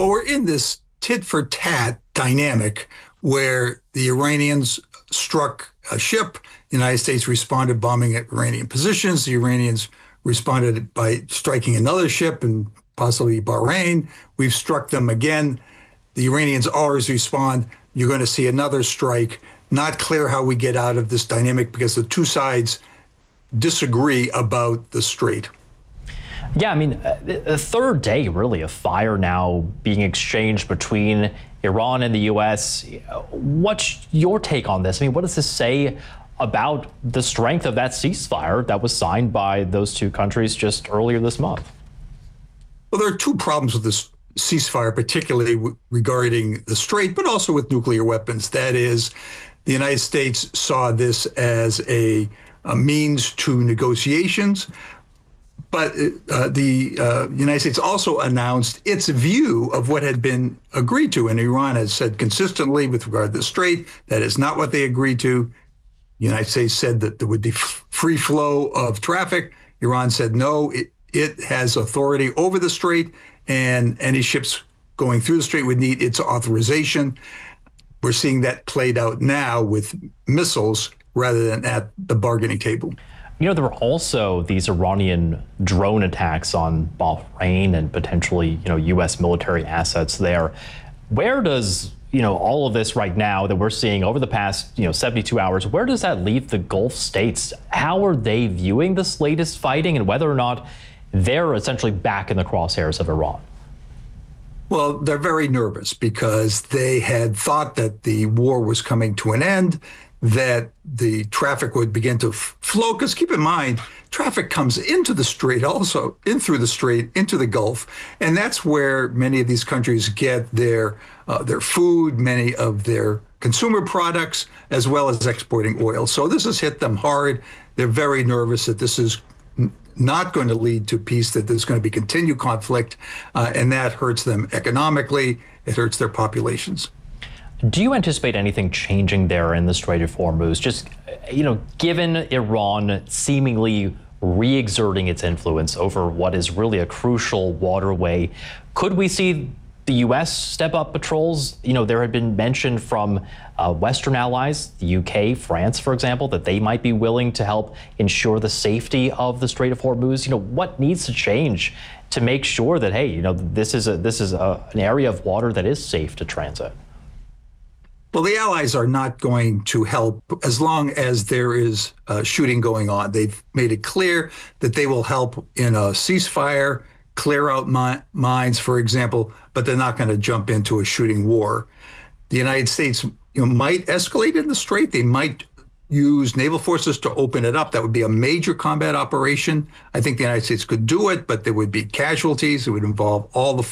Well, we're in this tit for tat dynamic where the Iranians struck a ship. The United States responded bombing at Iranian positions. The Iranians responded by striking another ship and possibly Bahrain. We've struck them again. The Iranians always respond. You're going to see another strike. Not clear how we get out of this dynamic because the two sides disagree about the strait. Yeah, I mean, the third day, really, of fire now being exchanged between Iran and the U.S. What's your take on this? I mean, what does this say about the strength of that ceasefire that was signed by those two countries just earlier this month? Well, there are two problems with this ceasefire, particularly regarding the strait, but also with nuclear weapons. That is, the United States saw this as a means to negotiations. But the United States also announced its view of what had been agreed to. And Iran has said consistently with regard to the strait, that is not what they agreed to. The United States said that there would be free flow of traffic. Iran said, no, it has authority over the strait, and any ships going through the strait would need its authorization. We're seeing that played out now with missiles rather than at the bargaining table. You know, there were also these Iranian drone attacks on Bahrain and potentially, U.S. military assets there. Where does, all of this right now that we're seeing over the past, 72 hours, where does that leave the Gulf states? How are they viewing this latest fighting and whether or not they're essentially back in the crosshairs of Iran? Well, they're very nervous because they had thought that the war was coming to an end, that the traffic would begin to flow. Because keep in mind, traffic comes into the strait, also in through the strait, into the Gulf. And that's where many of these countries get their food, many of their consumer products, as well as exporting oil. So this has hit them hard. They're very nervous that this is not going to lead to peace, that there's going to be continued conflict, and that hurts them economically. It hurts their populations. Do you anticipate anything changing there in the Strait of Hormuz? Just, given Iran seemingly re-exerting its influence over what is really a crucial waterway, could we see the U.S. step up patrols? There had been mention from Western allies, the UK, France, for example, that they might be willing to help ensure the safety of the Strait of Hormuz. What needs to change to make sure that, hey, this is an area of water that is safe to transit? Well, the allies are not going to help as long as there is shooting going on. They've made it clear that they will help in a ceasefire, clear out mines, for example, but they're not going to jump into a shooting war. The United States might escalate in the strait. They might use naval forces to open it up. That would be a major combat operation. I think the United States could do it, but there would be casualties. It would involve all the